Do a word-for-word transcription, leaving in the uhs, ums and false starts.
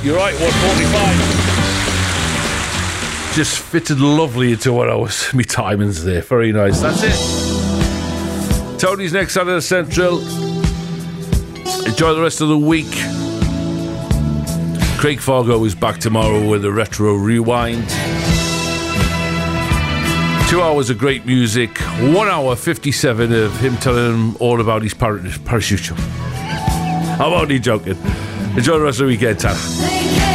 You're right, one forty-five. Just fitted lovely into what I was, me timings there. Very nice. That's it. Tony's next out of the Central. Enjoy the rest of the week. Craig Fargo is back tomorrow with a retro rewind. Two hours of great music. One hour fifty-seven of him telling him all about his par- parachute. I'm only joking. Enjoy the rest of the weekend, Tana.